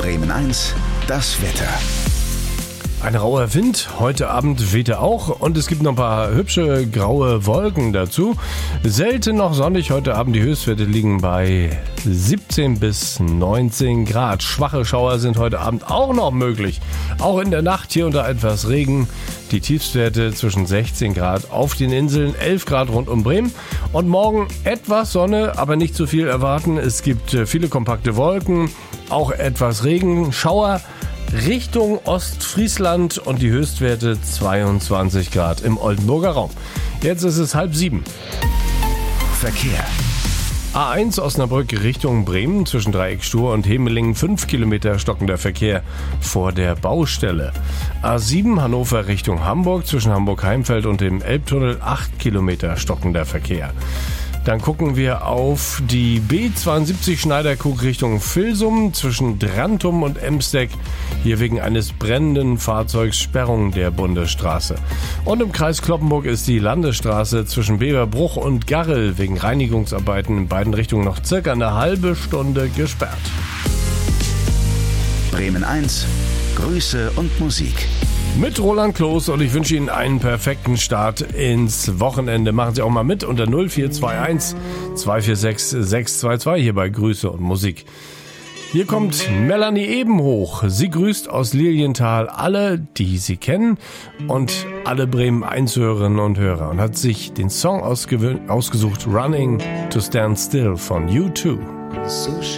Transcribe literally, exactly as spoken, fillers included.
Bremen eins, das Wetter. Ein rauer Wind, heute Abend weht er auch und es gibt noch ein paar hübsche graue Wolken dazu. Selten noch sonnig, heute Abend die Höchstwerte liegen bei siebzehn bis neunzehn Grad. Schwache Schauer sind heute Abend auch noch möglich. Auch in der Nacht hier unter etwas Regen. Die Tiefstwerte zwischen sechzehn Grad auf den Inseln, elf Grad rund um Bremen. Und morgen etwas Sonne, aber nicht zu viel erwarten. Es gibt viele kompakte Wolken, auch etwas Regen, Schauer Richtung Ostfriesland und die Höchstwerte zweiundzwanzig Grad im Oldenburger Raum. Jetzt ist es halb sieben. Verkehr. A eins Osnabrück Richtung Bremen zwischen Dreieckstur und Hemelingen fünf Kilometer stockender Verkehr vor der Baustelle. A sieben Hannover Richtung Hamburg zwischen Hamburg-Heimfeld und dem Elbtunnel acht Kilometer stockender Verkehr. Dann gucken wir auf die B zweiundsiebzig Schneiderkrug Richtung Vilsum zwischen Drantum und Emsteck. Hier wegen eines brennenden Fahrzeugs Sperrung der Bundesstraße. Und im Kreis Cloppenburg ist die Landesstraße zwischen Beverbruch und Garrel wegen Reinigungsarbeiten in beiden Richtungen noch circa eine halbe Stunde gesperrt. Bremen eins, Grüße und Musik. Mit Roland Kloß und ich wünsche Ihnen einen perfekten Start ins Wochenende. Machen Sie auch mal mit unter null vier zwei eins, zwei vier sechs, sechs zwei zwei hier bei Grüße und Musik. Hier kommt Melanie Ebenhoch. Sie grüßt aus Lilienthal alle, die sie kennen und alle Bremen eins Hörerinnen und Hörer und hat sich den Song ausgesucht Running to Stand Still von U zwei. So